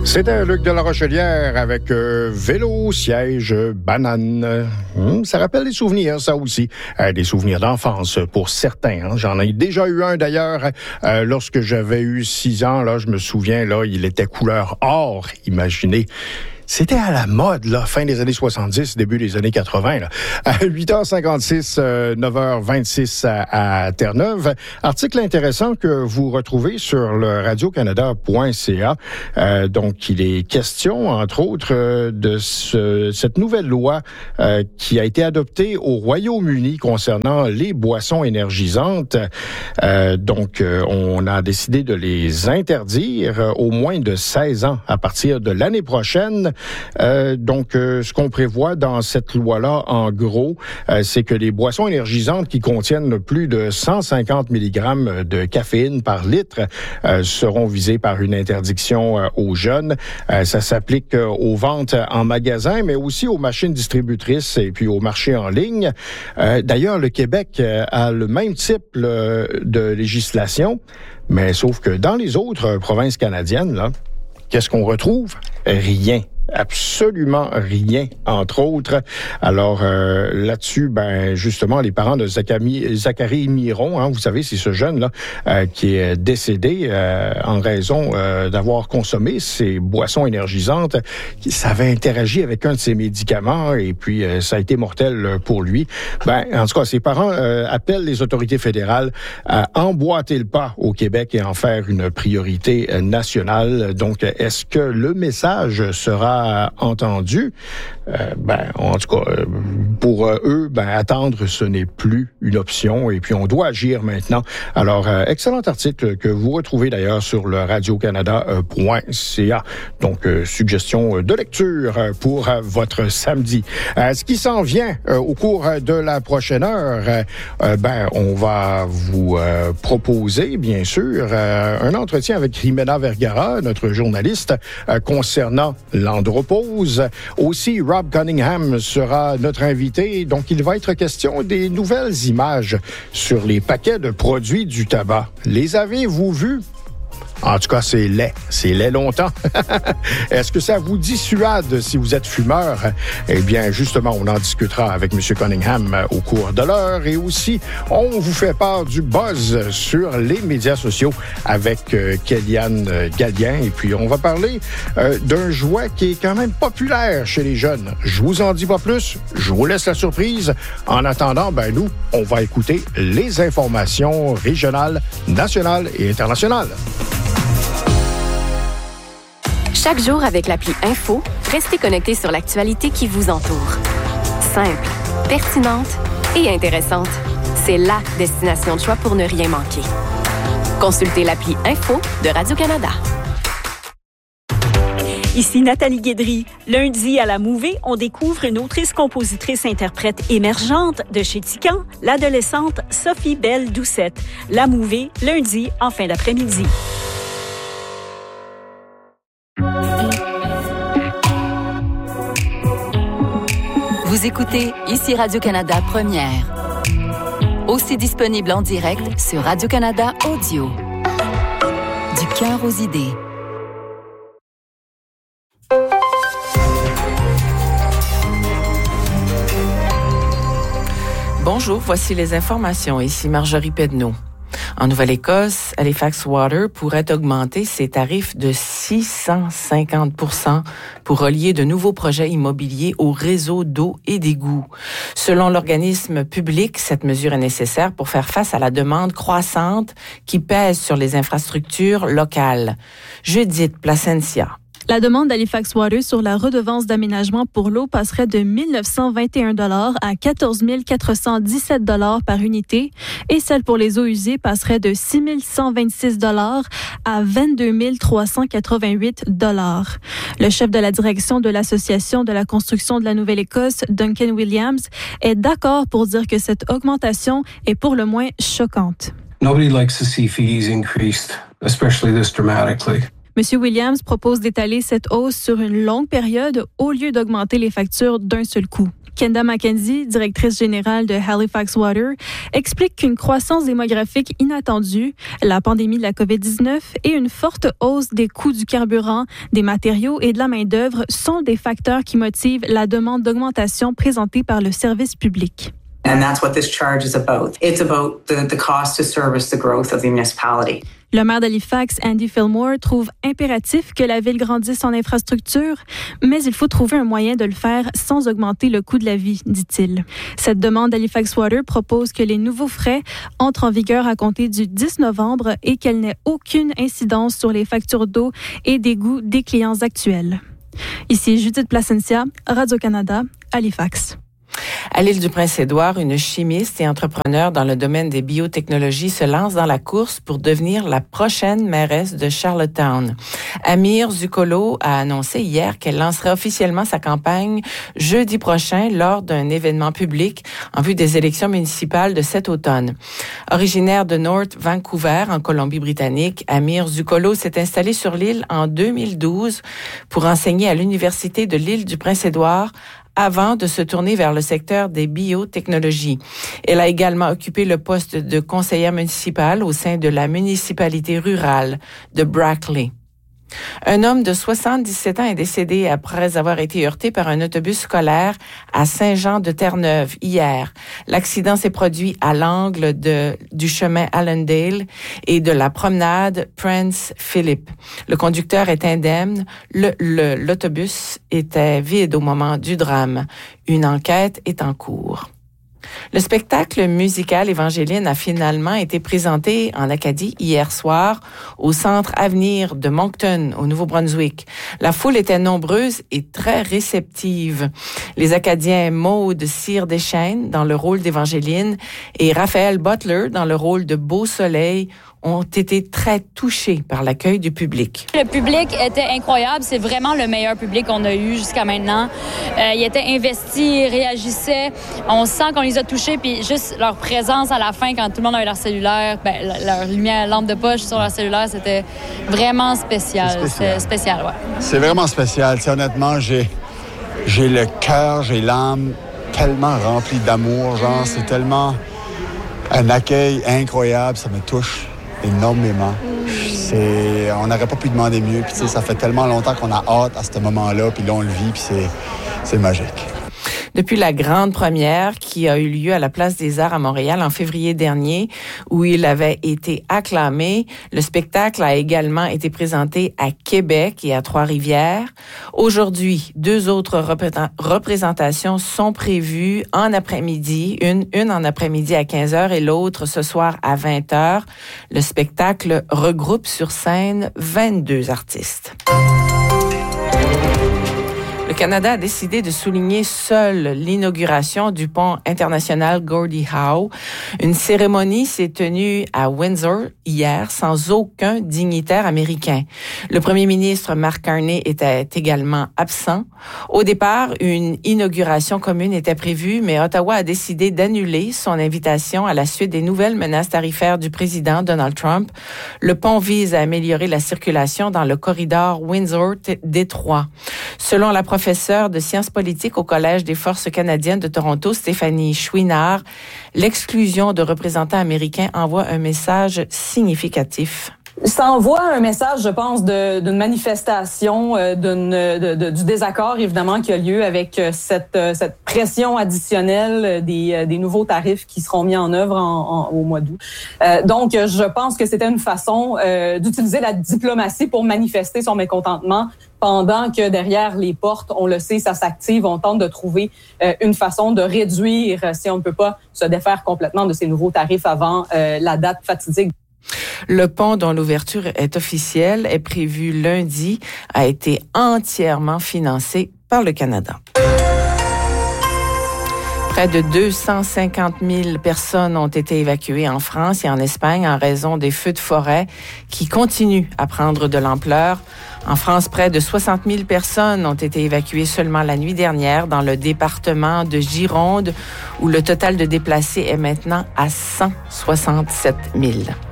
C'était Luc de la Rochelière avec vélo, siège, banane. Ça rappelle des souvenirs, ça aussi. Des souvenirs d'enfance pour certains. Hein. J'en ai déjà eu un d'ailleurs lorsque j'avais eu 6 ans. Là, je me souviens, là, il était couleur or, imaginez. C'était à la mode, là, fin des années 70, début des années 80. Là. À 8h56, 9h26 à Terre-Neuve. Article intéressant que vous retrouvez sur le radiocanada.ca. Donc, il est question, entre autres, de cette nouvelle loi qui a été adoptée au Royaume-Uni concernant les boissons énergisantes. Donc, on a décidé de les interdire aux moins de 16 ans à partir de l'année prochaine. Donc, ce qu'on prévoit dans cette loi-là, en gros, c'est que les boissons énergisantes qui contiennent plus de 150 mg de caféine par litre seront visées par une interdiction aux jeunes. Ça s'applique aux ventes en magasin, mais aussi aux machines distributrices et puis aux marchés en ligne. D'ailleurs, le Québec a le même type de législation, mais sauf que dans les autres provinces canadiennes, là, qu'est-ce qu'on retrouve? Rien. Absolument rien, entre autres. Alors, là-dessus, ben justement, les parents de Zachary Miron, hein, vous savez, c'est ce jeune-là qui est décédé en raison d'avoir consommé ces boissons énergisantes. Ça avait interagi avec un de ses médicaments et puis ça a été mortel pour lui. Ben, en tout cas, ses parents appellent les autorités fédérales à emboîter le pas au Québec et en faire une priorité nationale. Donc, est-ce que le message sera entendu? En tout cas, pour eux, attendre, ce n'est plus une option et puis on doit agir maintenant. Alors, excellent article que vous retrouvez d'ailleurs sur le radiocanada.ca. Donc, suggestion de lecture pour votre samedi. Ce qui s'en vient au cours de la prochaine heure, on va vous proposer, bien sûr, un entretien avec Jimena Vergara, notre journaliste, concernant l'andropause. Aussi, Rob Cunningham sera notre invité. Donc, il va être question des nouvelles images sur les paquets de produits du tabac. Les avez-vous vus? En tout cas, c'est laid. C'est laid longtemps. Est-ce que ça vous dissuade si vous êtes fumeur? Eh bien, justement, on en discutera avec M. Cunningham au cours de l'heure. Et aussi, on vous fait part du buzz sur les médias sociaux avec Kellyanne Gallien. Et puis, on va parler d'un jouet qui est quand même populaire chez les jeunes. Je vous en dis pas plus. Je vous laisse la surprise. En attendant, nous, on va écouter les informations régionales, nationales et internationales. Chaque jour avec l'appli Info, restez connectés sur l'actualité qui vous entoure. Simple, pertinente et intéressante. C'est la destination de choix pour ne rien manquer. Consultez l'appli Info de Radio-Canada. Ici Nathalie Guédry. Lundi, à la Mouvée, on découvre une autrice-compositrice-interprète émergente de chez Tican, l'adolescente Sophie Belle Doucette. La Mouvée, lundi, en fin d'après-midi. Vous écoutez ici Radio-Canada Première. Aussi disponible en direct sur Radio-Canada Audio. Du cœur aux idées. Bonjour, voici les informations. Ici Marjorie Pedneau. En Nouvelle-Écosse, Halifax Water pourrait augmenter ses tarifs de 650 % pour relier de nouveaux projets immobiliers au réseau d'eau et d'égouts. Selon l'organisme public, cette mesure est nécessaire pour faire face à la demande croissante qui pèse sur les infrastructures locales. Judith Placencia. La demande d'Halifax Water sur la redevance d'aménagement pour l'eau passerait de 1 921 $ à 14 417 $ par unité et celle pour les eaux usées passerait de 6 126 $ à 22 388 $. Le chef de la direction de l'Association de la construction de la Nouvelle-Écosse, Duncan Williams, est d'accord pour dire que cette augmentation est pour le moins choquante. Nobody likes to see fees increased, especially this dramatically. M. Williams propose d'étaler cette hausse sur une longue période au lieu d'augmenter les factures d'un seul coup. Kenda McKenzie, directrice générale de Halifax Water, explique qu'une croissance démographique inattendue, la pandémie de la COVID-19 et une forte hausse des coûts du carburant, des matériaux et de la main-d'œuvre sont des facteurs qui motivent la demande d'augmentation présentée par le service public. And that's what this charge is about. It's about the cost to service the growth of the municipality. Le maire d'Halifax, Andy Fillmore, trouve impératif que la ville grandisse en infrastructure, mais il faut trouver un moyen de le faire sans augmenter le coût de la vie, dit-il. Cette demande d'Halifax Water propose que les nouveaux frais entrent en vigueur à compter du 10 novembre et qu'elle n'ait aucune incidence sur les factures d'eau et d'égout des clients actuels. Ici Judith Placencia, Radio-Canada, Halifax. À l'île du Prince-Édouard, une chimiste et entrepreneur dans le domaine des biotechnologies se lance dans la course pour devenir la prochaine mairesse de Charlottetown. Amir Zuccolo a annoncé hier qu'elle lancerait officiellement sa campagne jeudi prochain lors d'un événement public en vue des élections municipales de cet automne. Originaire de North Vancouver, en Colombie-Britannique, Amir Zuccolo s'est installé sur l'île en 2012 pour enseigner à l'Université de l'île du Prince-Édouard avant de se tourner vers le secteur des biotechnologies. Elle a également occupé le poste de conseillère municipale au sein de la municipalité rurale de Brackley. Un homme de 77 ans est décédé après avoir été heurté par un autobus scolaire à Saint-Jean-de-Terre-Neuve hier. L'accident s'est produit à l'angle du chemin Allendale et de la promenade Prince Philip. Le conducteur est indemne. L'autobus était vide au moment du drame. Une enquête est en cours. Le spectacle musical Évangeline a finalement été présenté en Acadie hier soir au Centre Avenir de Moncton, au Nouveau-Brunswick. La foule était nombreuse et très réceptive. Les Acadiens Maude Cyr-Deschênes dans le rôle d'Évangeline et Raphaël Butler dans le rôle de Beau Soleil ont été très touchés par l'accueil du public. Le public était incroyable. C'est vraiment le meilleur public qu'on a eu jusqu'à maintenant. Ils étaient investis, ils réagissaient. On sent qu'on les a touchés. Puis juste leur présence à la fin, quand tout le monde avait leur cellulaire, leur lumière, lampe de poche sur leur cellulaire, c'était vraiment spécial. C'est spécial, ouais. C'est vraiment spécial. T'sais, honnêtement, j'ai le cœur, j'ai l'âme tellement remplie d'amour. Genre, c'est tellement un accueil incroyable. Ça me touche énormément. On n'aurait pas pu demander mieux. Puis, ça fait tellement longtemps qu'on a hâte à ce moment-là. Puis là, on le vit. Puis c'est magique. Depuis la grande première qui a eu lieu à la Place des Arts à Montréal en février dernier, où il avait été acclamé, le spectacle a également été présenté à Québec et à Trois-Rivières. Aujourd'hui, 2 autres représentations sont prévues en après-midi, une en après-midi à 15h et l'autre ce soir à 20h. Le spectacle regroupe sur scène 22 artistes. Le Canada a décidé de souligner seul l'inauguration du pont international Gordie Howe. Une cérémonie s'est tenue à Windsor hier sans aucun dignitaire américain. Le premier ministre Mark Carney était également absent. Au départ, une inauguration commune était prévue, mais Ottawa a décidé d'annuler son invitation à la suite des nouvelles menaces tarifaires du président Donald Trump. Le pont vise à améliorer la circulation dans le corridor Windsor-Détroit. Selon la professeure de sciences politiques au Collège des forces canadiennes de Toronto, Stéphanie Chouinard, l'exclusion de représentants américains envoie un message significatif. Ça envoie un message, je pense, d'une manifestation, du désaccord, évidemment, qui a lieu avec cette pression additionnelle des nouveaux tarifs qui seront mis en œuvre au mois d'août. Donc, je pense que c'était une façon d'utiliser la diplomatie pour manifester son mécontentement, pendant que derrière les portes, on le sait, ça s'active. On tente de trouver une façon de réduire, si on ne peut pas se défaire complètement de ces nouveaux tarifs avant la date fatidique. Le pont, dont l'ouverture est officielle, est prévu lundi, a été entièrement financé par le Canada. Près de 250 000 personnes ont été évacuées en France et en Espagne en raison des feux de forêt qui continuent à prendre de l'ampleur. En France, près de 60 000 personnes ont été évacuées seulement la nuit dernière dans le département de Gironde, où le total de déplacés est maintenant à 167 000.